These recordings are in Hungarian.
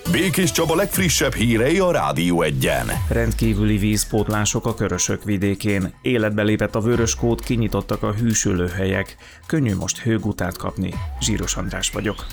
Békés Csaba legfrissebb hírei a Rádió Egyen. Rendkívüli vízpótlások a Körösök vidékén. Életbe lépett a vöröskód, kinyitottak a hűsülőhelyek. Könnyű most hőgutát kapni. Zsíros András vagyok.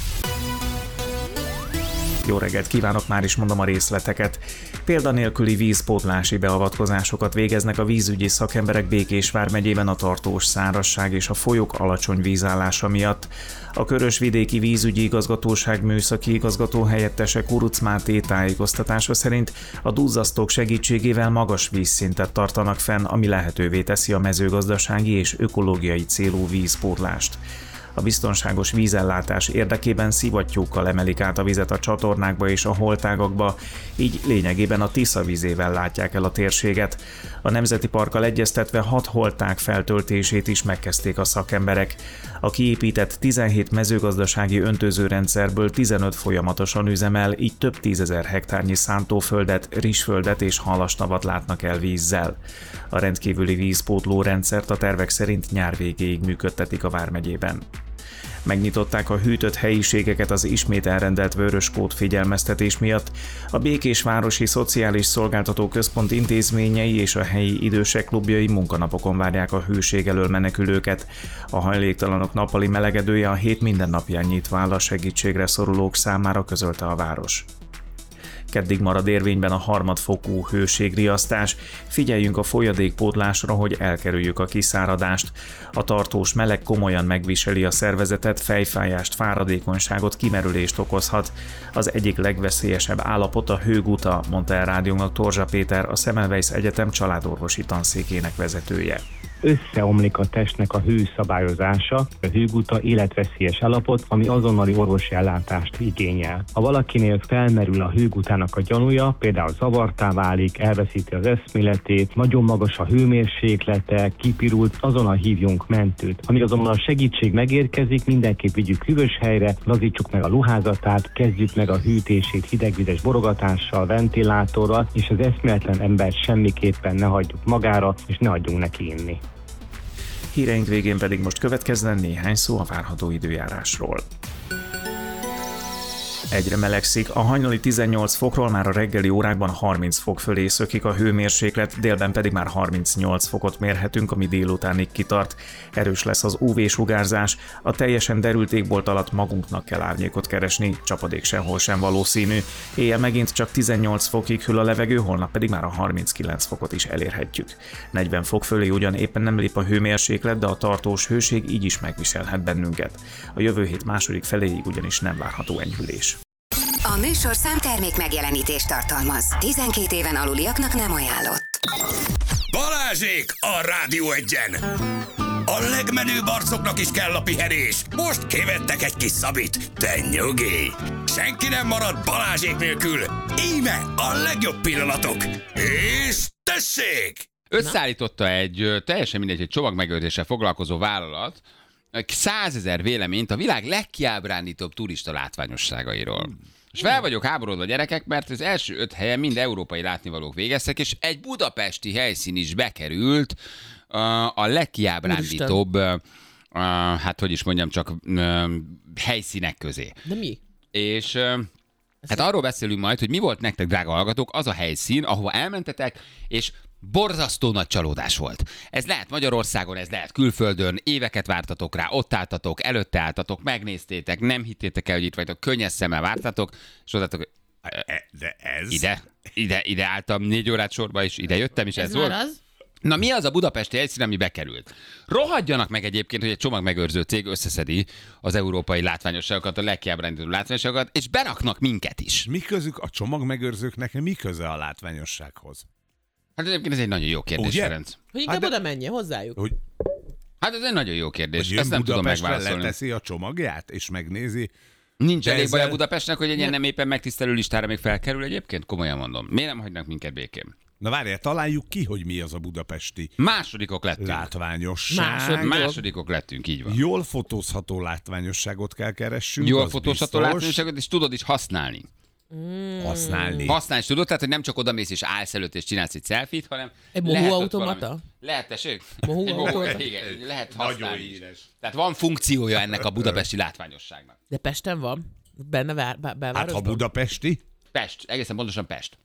Jó reggelt kívánok, már is mondom a részleteket. Példanélküli vízpótlási beavatkozásokat végeznek a vízügyi szakemberek Békés vármegyében a tartós szárazság és a folyók alacsony vízállása miatt. A Körös-vidéki vízügyi igazgatóság műszaki igazgató helyettese Kuruc Máté tájékoztatása szerint a duzzasztók segítségével magas vízszintet tartanak fenn, ami lehetővé teszi a mezőgazdasági és ökológiai célú vízpótlást. A biztonságos vízellátás érdekében szivattyúkkal emelik át a vizet a csatornákba és a holtágakba, így lényegében a Tisza vízével látják el a térséget. A Nemzeti Parkkal egyeztetve 6 holtág feltöltését is megkezdték a szakemberek. A kiépített 17 mezőgazdasági öntözőrendszerből 15 folyamatosan üzemel, így több 10 000 hektárnyi szántóföldet, rizsföldet és halastavat látnak el vízzel. A rendkívüli vízpótló rendszert a tervek szerint nyár végéig működtetik a vármegyében. Megnyitották a hűtött helyiségeket az ismét elrendelt vöröskód figyelmeztetés miatt. A Békés Városi Szociális Szolgáltató Központ intézményei és a helyi idősek klubjai munkanapokon várják a hőség elől menekülőket. A hajléktalanok nappali melegedője a hét minden napján nyitva áll a segítségre szorulók számára, közölte a város. Keddig marad érvényben a harmadfokú hőségriasztás. Figyeljünk a folyadékpótlásra, hogy elkerüljük a kiszáradást. A tartós meleg komolyan megviseli a szervezetet, fejfájást, fáradékonyságot, kimerülést okozhat. Az egyik legveszélyesebb állapot a hőguta, mondta el rádiónak Torzsa Péter, a Semmelweis Egyetem családorvosi tanszékének vezetője. Összeomlik a testnek a hőszabályozása, a hőguta életveszélyes állapot, ami azonnali orvosi ellátást igényel. Ha valakinél felmerül a hőgutának a gyanúja, például zavartá válik, elveszíti az eszméletét, nagyon magas a hőmérséklete, kipirult, azonnal hívjunk mentőt. Amíg azonban a segítség megérkezik, mindenképp vigyük hűvös helyre, lazítsuk meg a ruházatát, kezdjük meg a hűtését hidegvizes borogatással, ventilátorral, és az eszméletlen embert semmiképpen ne hagyjuk magára, és ne adjunk neki inni. Híreink végén pedig most következzen néhány szó a várható időjárásról. Egyre melegszik, a hajnali 18 fokról már a reggeli órákban 30 fok fölé szökik a hőmérséklet, délben pedig már 38 fokot mérhetünk, ami délutánig kitart. Erős lesz az UV-sugárzás, a teljesen derült égbolt alatt magunknak kell árnyékot keresni, csapadék sehol sem valószínű. Éjjel megint csak 18 fokig hűl a levegő, holnap pedig már a 39 fokot is elérhetjük. 40 fok fölé ugyan éppen nem lép a hőmérséklet, de a tartós hőség így is megviselhet bennünket. A jövő hét második feléig ugyanis nem várható enyhülés. A műsorszám termék megjelenítést tartalmaz. 12 éven aluliaknak nem ajánlott. Balázsék a Rádió Egyen! A legmenőbb arcoknak is kell a pihenés. Most kivettek egy kis szabit. Te nyugi! Senki nem marad Balázsék nélkül. Íme a legjobb pillanatok. És tessék! Összeállította egy teljesen mindegy, egy csomagmegőrzéssel foglalkozó vállalat 100 000 véleményt a világ legkiábrándítóbb turista látványosságairól. És fel vagyok háborodva, gyerekek, mert az első 5 helyen mind európai látnivalók végeztek, és egy budapesti helyszín is bekerült a legkiábrándítóbb, hát hogy is mondjam, csak helyszínek közé. De mi? És hát arról beszélünk majd, hogy mi volt nektek, drága hallgatók, az a helyszín, ahova elmentetek, és borzasztó nagy csalódás volt. Ez lehet Magyarországon, ez lehet külföldön, éveket vártatok rá, ott álltatok, előtte álltatok, megnéztétek, nem hittétek el, hogy itt vagytok, könnyes szemmel vártatok, és odatok, De ez... ide álltam 4 órát sorba, és ide jöttem, és ez volt. Az? Na mi az a budapesti helyszín, ami bekerült? Rohadjanak meg egyébként, hogy egy csomagmegőrző cég összeszedi az európai látványosságokat, a legkiábrándítóbb látványosságokat, és beraknak minket is. Mi közük a csomagmegőrzőknek, mi köze a látványossághoz? Hát egyébként ez egy nagyon jó kérdés, Ugye? Ferenc. Hogy inkább oda menjen hozzájuk. Hogy Hát ez egy nagyon jó kérdés. jön Ezt nem tudom Budapestre, megválaszolni. leteszi a csomagját, és megnézi. Nincs De elég baj a ezzel- Budapestnek, hogy egy ilyen nem éppen megtisztelő listára még felkerül egyébként? Komolyan mondom. Miért nem hagynak minket békén? Na várjál, találjuk ki, hogy mi az a budapesti Másodikok lettünk. látványosság. Másodikok lettünk, így van. Jól fotózható látványosságot kell keressünk. Jól az fotózható biztos. látványosságot, és tudod is használni. Használni. Használni is tudod, tehát hogy nem csak odamész és állsz előtt és csinálsz egy selfie-t, hanem Egy lehet mohó ott automata? valami- Lehet, tessék? Mohó Egy automata? igen, lehet Nagyon használni is. híres. Tehát van funkciója ennek a budapesti látványosságnak. De Pesten van? belvárosban? Hát ha budapesti, Pest, egészen pontosan Pest.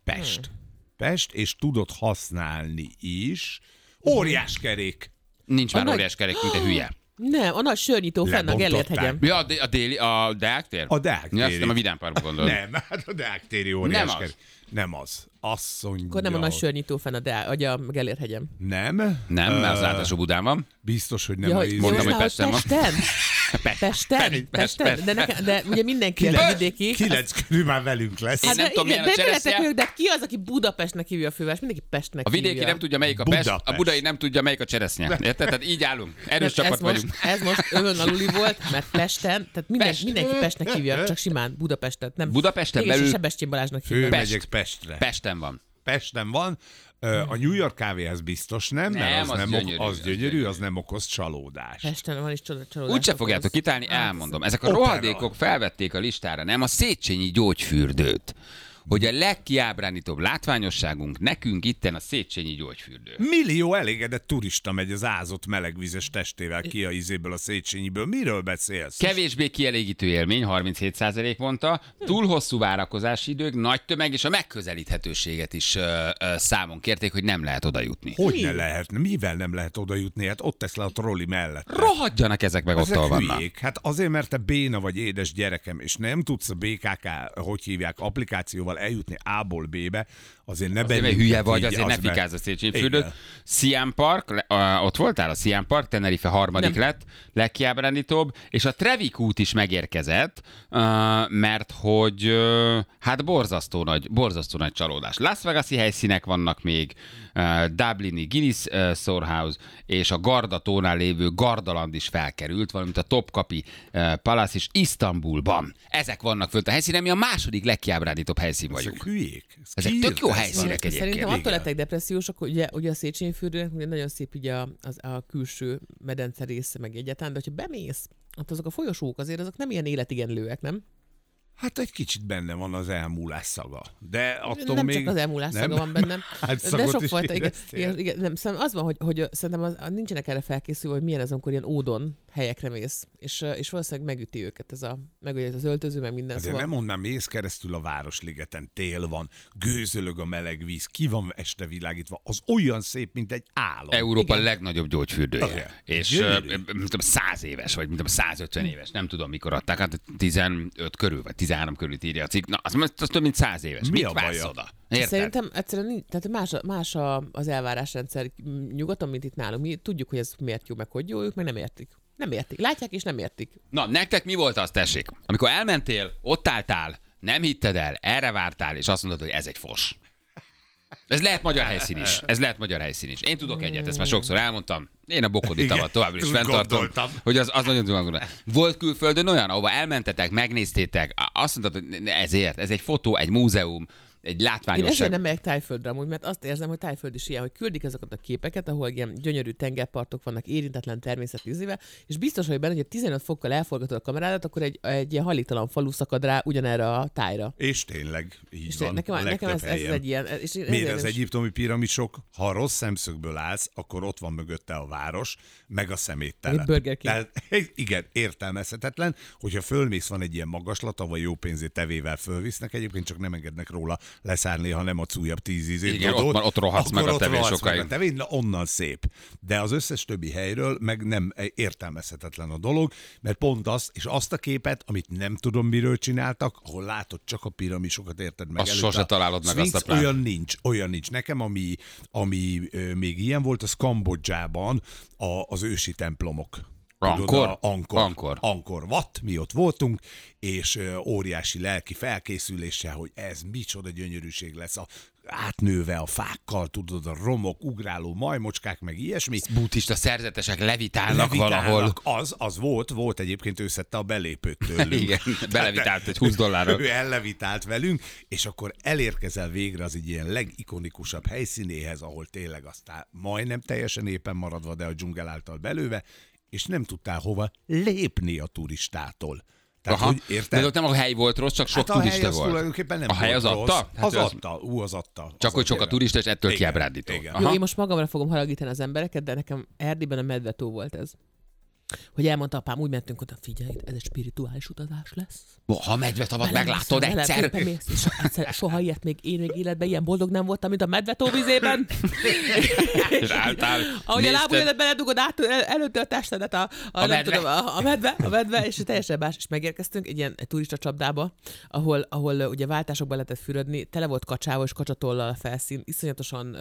Pest, és tudod használni is. Óriás kerék. Nincs már nagy- óriás kerék, mint a hülye. Nem, a nagy sörnyitó fenn a Lebontották. Gellért hegyen. Ja, a Deák tér? A Deák Ja, azt téri. nem a Vidám Parkba gondolod. Nem, hát a Deák téri óriás Nem az. kerék. Nem az. Azt mondja. Akkor nem a nagy sörnyitó fenn a Gellért hegyen. Nem? Nem, mert az általános Budán van. Biztos, hogy nem Ja, a hogy Mondtam, hogy hogy Pesten van. Pesten? Pesten? De ugye mindenki vidéki. 9 körül már velünk lesz. Hát, nem tudom, milyen a cseresznye. De ki az, aki Budapestnek hívja a főváros? Mindenki Pestnek A vidéki hívja. nem tudja, melyik a Pest, a Budapest. budai nem tudja, melyik a cseresznye. Érted? Tehát így állunk. Erős Nem, csapat vagyunk. Ez most övön aluli volt, mert Pesten, tehát Pest. mindenki Pestnek hívja, csak simán Budapestet. Nem. Budapesten Mégis belül- Sebestyén Balázsnak hívja. Fölmegyek Pestre. Pesten van. Pesten van. A New York kávéhez biztos nem, Nem, mert az az gyönyörű, az az gyönyörű, gyönyörű. az nem okoz csalódást. Pesten van is csalódás. Úgyse fogjátok kitálni, elmondom. Ezek a Opera. rohadékok felvették a listára, nem a Széchenyi gyógyfürdőt. Hogy a legkiábránítóbb látványosságunk nekünk itten a Széchenyi gyógyfürdő. Millió elégedett turista megy az ázott melegvizes testével ki a izéből, a Széchenyiből. Miről beszélsz? Kevésbé kielégítő élmény, 37% mondta, túl hosszú várakozási idők, nagy tömeg és a megközelíthetőséget is számon kérték, hogy nem lehet oda jutni. Hogy ne lehet? Mivel nem lehet oda jutni? Hát ott tesz le a trolli mellett. Rohadjanak ezek meg, ott Ezek vannak. hülyék. Hát azért, mert te béna vagy, édes gyerekem, és nem tudsz a BKK, hogy hívják, applikációval eljutni A-ból B-be, azért ne Azért, mert bennünket hülye vagy, így, azért ne az meg- fikázz a Széchenyi fürdőt. Igen. Siam Park, ott voltál a Siam Park, Tenerife harmadik lett, legkiábránítóbb, és a Trevikút is megérkezett, mert hogy hát borzasztó nagy csalódás. Las Vegas-i helyszínek vannak még, Dublini Guinness Storehouse, és a Gardatónál lévő Gardaland is felkerült, valamint a Topkapi Palace is Isztambulban. Ezek vannak fönt a helyszínen, mi a második legkiábránítóbb helyszín Ezek vagyunk. hülyék. Ez Ezek ki tök írt jó ezt? helyszínek egyébként. Szerintem attól igen. lettek depressziósok, hogy ugye a Széchenyi fürdőnek ugye nagyon szép ugye a külső medence része meg egyáltalán, de hogyha bemész, ott azok a folyosók azért azok nem ilyen életigenlőek, nem? Hát egy kicsit benne van az elmúlás szaga. De attól Nem még... csak az elmúlás nem? szaga van bennem. Hát De szagot sok is fajta, igen, éreztél? igen, nem, szerintem az van, hogy szerintem nincsenek erre felkészülve, hogy milyen az, amikor ilyen ódon helyekre mész, és valószínűleg megüti őket meg ugye az öltöző, meg minden. Azért nem mondanám, mész keresztül a Városligeten, tél van, gőzölög a meleg víz, ki van este világítva, az olyan szép, mint egy álom. Európa Igen. legnagyobb gyógyfürdője. Igen. És Gyönyörű. mint tudom, 100 éves, vagy mint tudom, 150 éves, nem tudom mikor adták, hát 15 körül, vagy 13 körül írja a cikk. Na, az több mint 100 éves. Mi Mit a vársz baja? oda? Érted? Szerintem egyszerűen tehát más az elvárásrendszer nyugaton, mint itt nálunk. Mi tudjuk, hogy ez miért jó, meg hogy jó, ők meg nem értik. Nem értik. Látják és nem értik. Na, nektek mi volt az, tessék? Amikor elmentél, ott álltál, nem hitted el, erre vártál, és azt mondod, hogy ez egy fos. Ez lehet magyar helyszín is. Én tudok egyet, ezt már sokszor elmondtam. Én a Bokodi tavat továbbra is úgy fenntartom, gondoltam. hogy az nagyon tudom. Volt külföldön olyan, ahova elmentetek, megnéztétek, azt mondtad, hogy ez egy fotó, egy múzeum, egy Én látványosság. ezért nem megyek Tájföldre amúgy, mert azt érzem, hogy Tájföld is ilyen, hogy küldik ezeket a képeket, ahol ilyen gyönyörű tengerpartok vannak érintetlen természet ízével, és biztos, hogy benne, hogy 15 fokkal elforgatod a kamerádat, akkor egy ilyen hajléktalan falu szakad rá ugyanerre a tájra. És tényleg, így És van. nekem a ez helyen. egy ilyen... És én Miért ezért az nem is- egyiptomi piramisok, ha rossz szemszögből állsz, akkor ott van mögötte a város, meg a szeméttelep. Egy Burger King. Tehát, igen, értelmezhetetlen, hogyha fölmész, van egy ilyen magaslat, ahol jó pénzét tevével fölvisznek, egyébként csak nem engednek róla leszállni, ha nem adsz újabb 10 ízét. Igen, ott rohadsz meg a tevén sokáig. A tevén, na, onnan szép. De az összes többi helyről meg nem értelmezhetetlen a dolog, mert pont azt, és azt a képet, amit nem tudom miről csináltak, ahol látod csak a piramisokat, érted meg. Azt előtte sose a találod meg, Sphinx, azt a plán. olyan nincs. Nekem, ami még ilyen volt, az Kambodzsában az ősi templomok. Angkor? Angkor Wat, mi ott voltunk, és óriási lelki felkészüléssel, hogy ez micsoda gyönyörűség lesz, átnőve a fákkal, tudod, a romok, ugráló majmocskák, meg ilyesmi. Buddhista szerzetesek levitálnak valahol. Az volt egyébként, ő szedte a belépőt tőlünk. Igen, belevitált egy $20. Ő ellevitált velünk, és akkor elérkezel végre az egy ilyen legikonikusabb helyszínéhez, ahol tényleg aztán majdnem teljesen éppen maradva, de a dzsungel által belőve, és nem tudtál hova lépni a turistától. Tehát, Aha. hogy érted? De ott nem a hely volt rossz, csak sok Hát a hely turista az volt. tulajdonképpen nem A hely volt az rossz. adta? Hát Az ő az- adta, az adta. Csak Az hogy sok a tényleg. turista, és ettől Igen, kiábrándító. igen. Aha. Jó, én most magamra fogom haragítani az embereket, de nekem Erdélyben a medvetó volt ez. hogy elmondta apám, úgy mentünk oda, figyelj, ez egy spirituális utazás lesz. Ha medvetavat meglátod egyszer. És soha ilyet még életben ilyen boldog nem voltam, mint a medvetó vizében. És álltál, ahogy a lábujjadat beledugod előtte a testedet a medve, és teljesen más. És megérkeztünk egy ilyen turista csapdába, ahol ugye váltásokban lehetett fürödni, tele volt kacsával és kacsatollal a felszín, iszonyatosan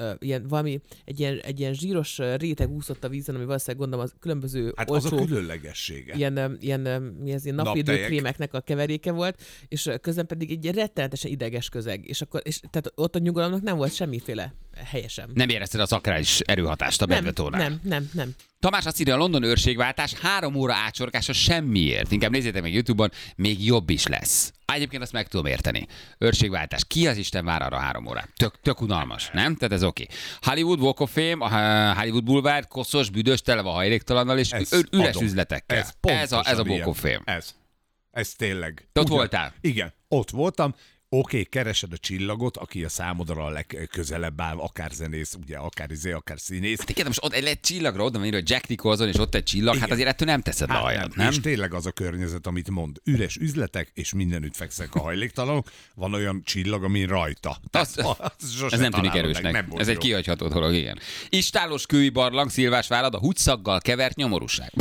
egy ilyen zsíros réteg úszott a vízen, ami valószínűleg gondolom az különböző Hát olcsó, az a különlegessége. ilyen napvédőkrémeknek a keveréke volt, és közben pedig egy rettenetesen ideges közeg. És tehát ott a nyugalomnak nem volt semmiféle helye sem. Nem érezted az akrális erőhatást a medvetónál? Nem. Tamás azt írja, a London őrségváltás 3 óra átsorgása semmiért. Inkább nézzétek meg YouTube-on, még jobb is lesz. Egyébként azt meg tudom érteni. Őrségváltás. Ki az Isten vár arra 3 órát? Tök unalmas, nem? Tehát ez oké. Hollywood Walk of Fame, a Hollywood Boulevard, koszos, büdös, tele van hajléktalannal és üres üzletekkel. Ez a Walk of Fame. Ez tényleg. Te ott voltál? Igen, ott voltam. Oké, keresed a csillagot, aki a számodra a legközelebb áll, akár zenész, ugye, akár színész. Hát igen, most ott egy csillagra oda van írva, Jack Nicholson, és ott egy csillag, igen. Hát azért ettől nem teszed le a hajat, nem? És tényleg az a környezet, amit mond. Üres üzletek, és mindenütt fekszenek a hajléktalanok. Van olyan csillag, ami rajta. Ez nem tűnik erősnek. Ez egy kihagyható dolog, igen. Istálos kői barlang, Szilvásvárad, a húgyszaggal kevert nyomorúság.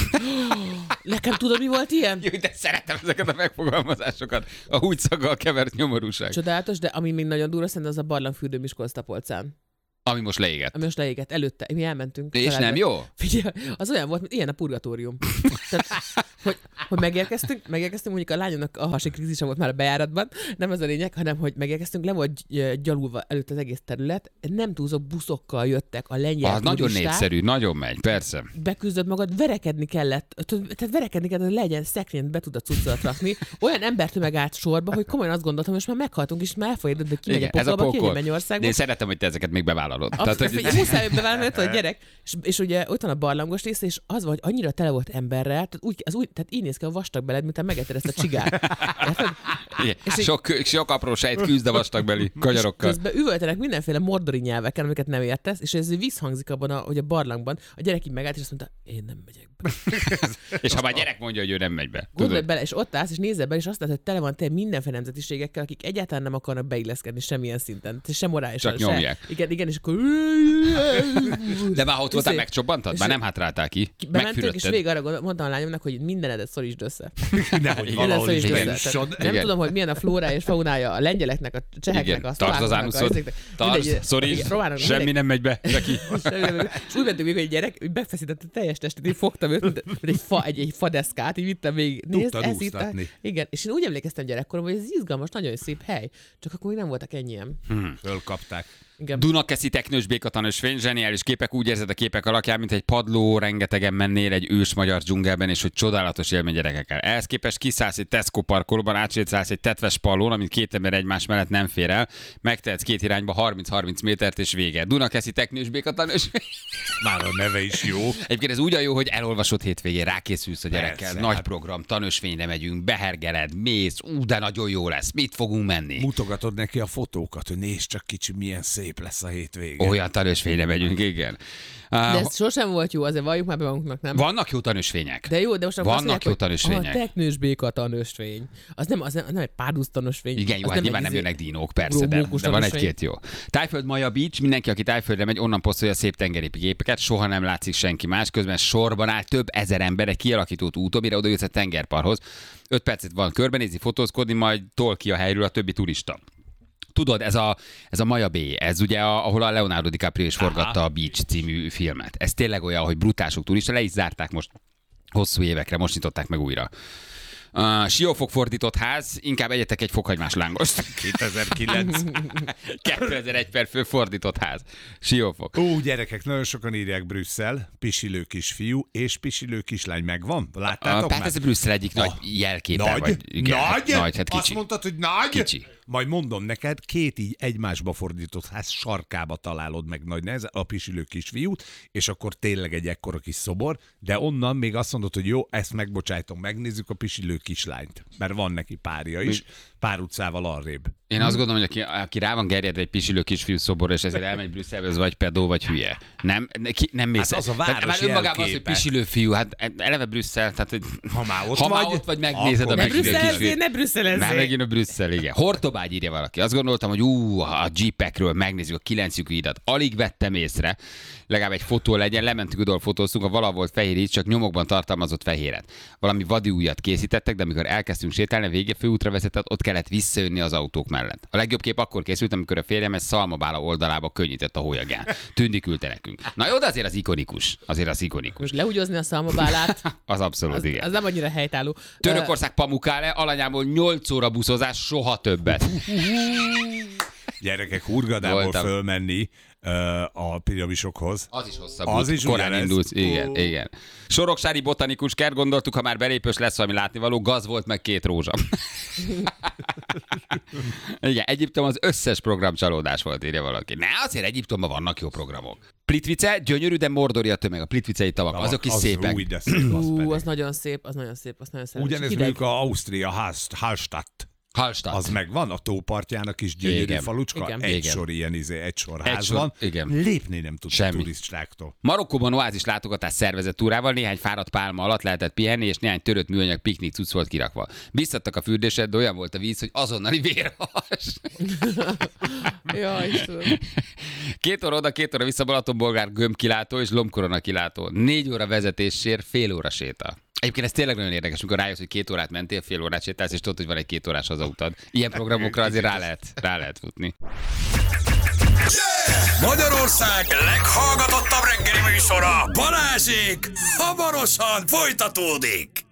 Nekem tudod, mi volt ilyen? Jó, de szeretem ezeket a megfogalmazásokat. A húgyszaggal kevert nyomorúság. Csodálatos, de ami még nagyon durva, szerintem az a barlangfürdő Miskolc-Tapolcán. Ami most leégett. Előtte. Mi elmentünk. És nem jó? Figyelj, az olyan volt, mint ilyen a purgatórium. Tehát, hogy megérkeztünk, mondjuk a lányomnak a hasi krízisa volt már a bejáratban, nem az a lényeg, hanem hogy megérkeztünk, le volt gyalulva előtt az egész terület, nem túlzó buszokkal jöttek a lengyel turisták. Nagyon népszerű, nagyon megy, persze. Beküzdött magad, verekedni kellett, hogy legyen szekrényt be tud a cuccolat rakni. Olyan embertömeg állt sorba, hogy komolyan azt gondoltam, hogy most már meghaltunk, és már elfogyott, de kimegy a pokolba, kimegy Mennyországba. De én szeretem, hogy te ezeket még bevállalod. Muszáj bevállalni, hogy gyerek. És ugye ott van a barlangos része, és az volt, hogy annyira tele volt emberrel, tehát így néz ki a vastag beled, mint megetted ezt a csigát. Sok apró sejt küzd a vastagbeli kagyarokkal. Közben üvöltenek mindenféle mordori nyelveken, amiket nem értesz, és ez visszhangzik abban, hogy a barlangban a gyerek így megállt, és azt mondta, én nem megyek be. És ha már gyerek mondja, hogy ő nem megy be. Gondolj bele, és ott állsz, és nézzel be, és azt látod, hogy tele van mindenféle nemzetiségekkel, akik egyáltalán nem akarnak beilleszkedni semmilyen szinten. Sem morálisan. Csak nyomják. Igen, és akkor... De már ott voltál, megcsobantad? Már nem hátráltál ki? Bementünk, és végig arra mondtam a lányomnak, hogy mindenedet szorítsd össze. Nehogy valahol is nem tudom, hogy milyen a flórája és faunája a lengyeleknek, a cseheknek, a tartsd az ánuszod, szorítsd, semmi nem megy be. És úgy mentünk még, hogy egy gyerek, megfeszítette a teljes testet, így fogtam őt, mint egy fadeszkát, így vittem végig. Nézd, ez itt. Igen, és én úgy emlékeztem gyerekkorom, hogy ez izgalmas, nagyon szép hely, csak akkor még nem voltak ennyien. Fölkapták. Igen. Dunakeszi teknős békatanösvény, zseniális képek, úgy érzed a képek alakján, mint egy padló, rengetegen mennél egy ős magyar dzsungelben, és hogy csodálatos élmény gyerekekkel. Ehhez képest kiszállsz egy Tesco parkolóban, átsétálsz egy tetves pallón, amit 2 ember egymás mellett nem fér el, megtehetsz 2 irányba 30-30 métert, és vége. Dunakeszi teknős békatanösvény. Már a neve is jó. Egyébként ez úgy jó, hogy elolvasod hétvégén, rákészülsz a gyerekkel, persze, nagy program, tanösvényre megyünk, behergeled, mész, de nagyon jó lesz, mit fogunk menni? Mutogatod neki a fotókat, hogy nézd csak kicsi, milyen szép lesz a hétvége. Olyan tanösvényre megyünk, igen. De ez sosem volt jó, azért valljuk már be magunknak, nem? Vannak jó tanösvények. De jó, de most vannak mondják, jó tanösvények. A teknős béka tanösvény. Az nem egy párduc tanösvény. Igen, jó, hát nyilván nem jönnek dinók, persze, de van egy-két jó. Tájföld Maja Beach, mindenki, aki Tájföldre megy, onnan posztolja a szép tengeri képeket, soha nem látszik senki más, közben sorban áll több ezer ember egy kialakított úton, mire oda jössz a tengerparthoz. 5 percet van körbenézni, fotózkodni, majd tol ki a helyről a többi turista. Tudod, ez a Maja Bay, ez ugye, ahol a Leonardo DiCaprio is forgatta a Beach című filmet. Ez tényleg olyan, hogy brutál sok turista, le is zárták most hosszú évekre, most nyitották meg újra. Siófok fordított ház, inkább egyetek egy fokhagymás lángost. 2009. 2001 per fő fordított ház. Siófok. Gyerekek, nagyon sokan írják Brüsszel, pisilő kisfiú és pisilő kislány megvan. Láttátok már? Ez a Brüsszel egyik nagy jelképe. Nagy? Vagy, igen, nagy? Hát kicsi. Azt mondtad, hogy nagy? Kicsi. Majd mondom neked, 2 így egymásba fordított ház sarkába találod meg nagy nehezen a pisilő kisfiút, és akkor tényleg egy ekkora kis szobor, de onnan még azt mondod, hogy jó, ezt megbocsájtom, megnézzük a pisilő kislányt, mert van neki párja is, pár utcával arrébb. Én azt gondolom, hogy aki rá van gerjedve egy pisilő kisfiú szoborra, és ezért elmegy Brüsszelbe, az vagy pedó, vagy hülye. Nem mész. Hát az a város már önmagában az, hogy jelképe. pisilő fiú, hát eleve Brüsszel, tehát hogy Ha már ott vagy, megnézed a akkor pisilő kisfiút. Ne brüsszelezzél. Már megint a Brüsszel, igen. Hortobágy írja valaki. Azt gondoltam, hogy a Jeepekről megnézzük a 9 lyukidat. Alig vettem észre, legalább egy fotó legyen, lementünk oda, fotóztunk, a vala volt fehér így, csak nyomokban tartalmazott fehéret. Valami vadi ujjat készítettek, de amikor elkezdtünk sétálni, a vége főútra vezetett, ott kellett visszajönni az autók mellett. A legjobb kép akkor készült, amikor a férjem egy szalmabála oldalába könnyített a hólyagán. Tündi küldte nekünk. Na jó, de azért az ikonikus. Most leúgyozni a szalmabálát, Az abszolút, igen. az nem annyira helytálló. Törökország Pamukkale, alanyából 8 óra buszozás, soha többet. Gyerekek, Hurgadából Voltam. fölmenni a piramisokhoz. Az is hosszabb. Az is korán ugyanez. indulsz. Igen, igen. Soroksári botanikus kert, gondoltuk, ha már belépős lesz valami látnivaló, gaz volt meg 2 rózsa. Igen, Egyiptom az összes program csalódás volt, írja valaki. Ne, azért Egyiptomban vannak jó programok. Plitvice, gyönyörű, de mordori a tömeg, a plitvicei tavak, azok is az szépek. Új, de szép, az pedig. Az nagyon szép, azt nagyon szeretem. Ugyanez mondjuk a Ausztria Hallstatt. Hallstatt. Az megvan, a tópartjának is gyönyörű Igen. falucska. Igen. Egy Igen. sor ilyen egy sor Egy ház sor, van. igen. Lépni nem tud a Semmi. turistáktól. Marokkóban oázis látogatás szervezett túrával, néhány fáradt pálma alatt lehetett pihenni, és néhány törött műanyag piknik cucc volt kirakva. Biztattak a fürdésre, de olyan volt a víz, hogy azonnali vérhas. Ja, Istenem. 2 óra oda, 2 óra vissza, Balatonbolgár gömbkilátó és lombkorona kilátó. 4 óra vezetéssér, fél óra séta. Egyébként ez tényleg nagyon érdekes, amikor rájössz, hogy 2 órát mentél, fél órát sétálsz, és tudod, hogy van egy 2 órás hazautad. Ilyen programokra azért rá lehet futni. Magyarország leghallgatottabb reggeli műsora, Balázsék, hamarosan folytatódik.